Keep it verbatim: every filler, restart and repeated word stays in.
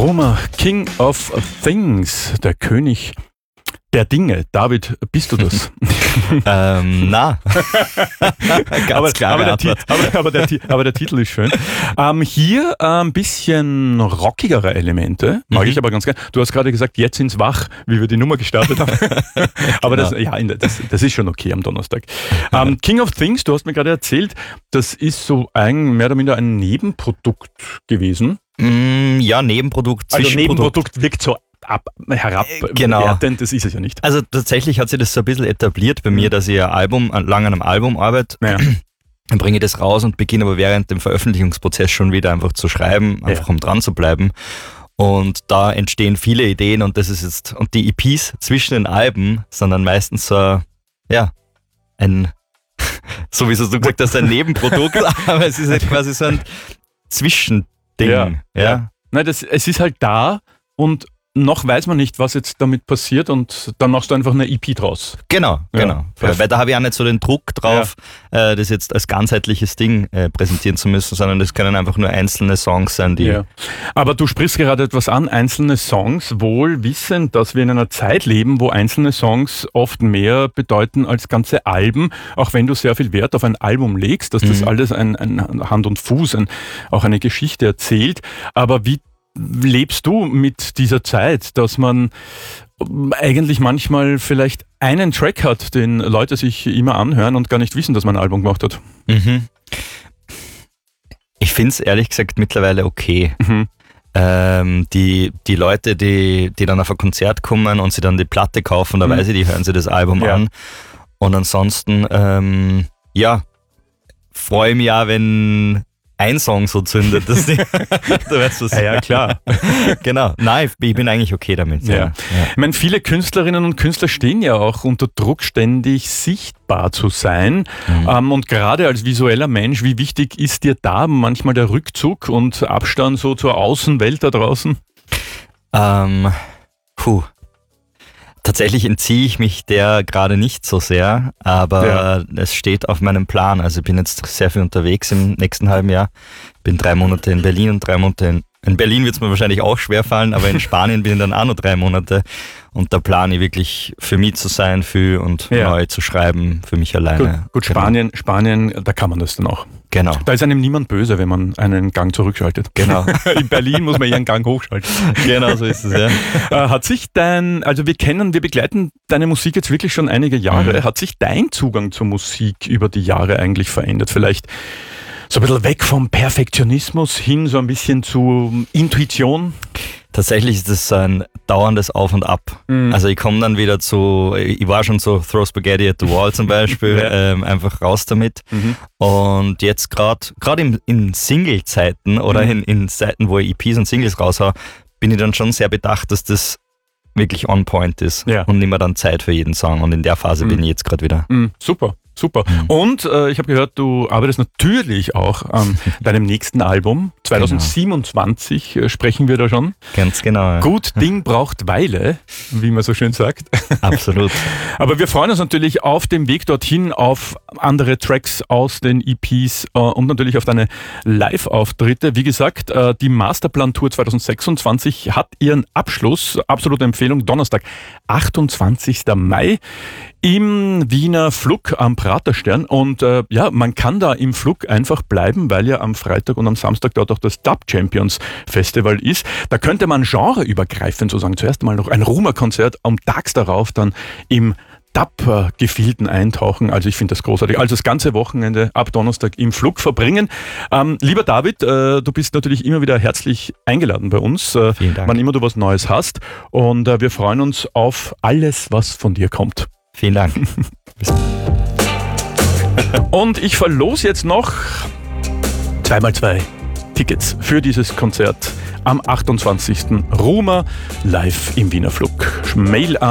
Roma, King of Things, der König der Dinge. David, bist du das? ähm, na. Ganz aber, klare aber, der, aber, aber, der, aber der Titel ist schön. Ähm, hier ein bisschen rockigere Elemente, mag mhm. ich aber ganz gerne. Du hast gerade gesagt, jetzt sind's wach, wie wir die Nummer gestartet haben. aber genau. das, ja, das, das ist schon okay am Donnerstag. Ähm, King of Things, du hast mir gerade erzählt, das ist so ein, mehr oder minder ein Nebenprodukt gewesen. Mm, ja, Nebenprodukt, Also Nebenprodukt wirkt so ab, herab, genau. bewertend, das ist es ja nicht. Also tatsächlich hat sich das so ein bisschen etabliert bei mhm. mir, dass ich ein Album, lang an einem Album arbeite, ja. dann bringe ich das raus und beginne aber während dem Veröffentlichungsprozess schon wieder einfach zu schreiben, einfach ja. um dran zu bleiben. Und da entstehen viele Ideen und das ist jetzt, und die E Ps zwischen den Alben sind dann meistens so, ja, ein, so wie es du gesagt hast, ein Nebenprodukt, aber es ist halt quasi so ein Zwischending. Ja, ja. ja. Nein, das, es ist halt da und noch weiß man nicht, was jetzt damit passiert und dann machst du einfach eine E P draus. Genau, ja, genau. Weil, weil da habe ich auch nicht so den Druck drauf, ja. äh, das jetzt als ganzheitliches Ding äh, präsentieren zu müssen, sondern das können einfach nur einzelne Songs sein, die... Ja. Aber du sprichst gerade etwas an, einzelne Songs, wohl wissend, dass wir in einer Zeit leben, wo einzelne Songs oft mehr bedeuten als ganze Alben, auch wenn du sehr viel Wert auf ein Album legst, dass das mhm. alles ein, ein Hand und Fuß, ein, auch eine Geschichte erzählt. Aber wie lebst du mit dieser Zeit, dass man eigentlich manchmal vielleicht einen Track hat, den Leute sich immer anhören und gar nicht wissen, dass man ein Album gemacht hat? Mhm. Ich finde es ehrlich gesagt mittlerweile okay. Mhm. Ähm, die, die Leute, die, die dann auf ein Konzert kommen und sie dann die Platte kaufen, da mhm. weiß ich, die hören sich das Album ja. an. Und ansonsten, ähm, ja, freue ich mich ja, wenn ein Song so zündet, dass die, du weißt was. Ja, ja, klar. Genau. Nein, ich bin eigentlich okay damit. Ja. Ja. Ja. Ich meine, viele Künstlerinnen und Künstler stehen ja auch unter Druck, ständig sichtbar zu sein. Mhm. Ähm, und gerade als visueller Mensch, wie wichtig ist dir da manchmal der Rückzug und Abstand so zur Außenwelt da draußen? Ähm, puh. Tatsächlich entziehe ich mich der gerade nicht so sehr, aber ja. es steht auf meinem Plan. Also ich bin jetzt sehr viel unterwegs im nächsten halben Jahr. Bin drei Monate in Berlin und drei Monate in, in Berlin wird es mir wahrscheinlich auch schwer fallen, aber in Spanien bin ich dann auch noch drei Monate. Und da plane ich wirklich für mich zu sein, für und ja. neu zu schreiben, für mich alleine. Gut, gut genau. Spanien, Spanien, da kann man das dann auch. Genau. Da ist einem niemand böse, wenn man einen Gang zurückschaltet. Genau. In Berlin muss man eher einen Gang hochschalten. Genau, so ist es, ja. Hat sich dein, also wir kennen, wir begleiten deine Musik jetzt wirklich schon einige Jahre. Mhm. Hat sich dein Zugang zur Musik über die Jahre eigentlich verändert? Vielleicht so ein bisschen weg vom Perfektionismus hin so ein bisschen zu Intuition? Tatsächlich ist das so ein dauerndes Auf und Ab. Mhm. Also ich komme dann wieder zu, ich war schon so Throw Spaghetti at the Wall zum Beispiel, ja. ähm, einfach raus damit. Mhm. Und jetzt gerade gerade in, in Single-Zeiten oder mhm. in, in Zeiten, wo ich E Ps und Singles raushau, bin ich dann schon sehr bedacht, dass das wirklich on point ist ja. und nehme dann Zeit für jeden Song. Und in der Phase mhm. bin ich jetzt gerade wieder. Mhm. Super. Super. Mhm. Und äh, ich habe gehört, du arbeitest natürlich auch an deinem nächsten Album. zwanzig siebenundzwanzig genau. äh, sprechen wir da schon. Ganz genau. Ja. Gut Ding braucht Weile, wie man so schön sagt. Absolut. Aber wir freuen uns natürlich auf dem Weg dorthin, auf andere Tracks aus den E Ps äh, und natürlich auf deine Live-Auftritte. Wie gesagt, äh, die Masterplan-Tour zwanzig sechsundzwanzig hat ihren Abschluss. Absolute Empfehlung, Donnerstag, achtundzwanzigster Mai. Im Wiener Flug am Praterstern und äh, ja, man kann da im Flug einfach bleiben, weil ja am Freitag und am Samstag dort auch das Dub Champions Festival ist. Da könnte man genreübergreifend sozusagen zuerst mal noch ein Roma-Konzert und tags darauf dann im Dub-Gefilden eintauchen. Also ich finde das großartig. Also das ganze Wochenende ab Donnerstag im Flug verbringen. Ähm, lieber David, äh, du bist natürlich immer wieder herzlich eingeladen bei uns, äh, Vielen Dank. wann immer du was Neues hast und äh, wir freuen uns auf alles, was von dir kommt. Vielen Dank. Und ich verlose jetzt noch zwei mal zwei Tickets für dieses Konzert am achtundzwanzigsten Roma live im Wiener Flug. Mail an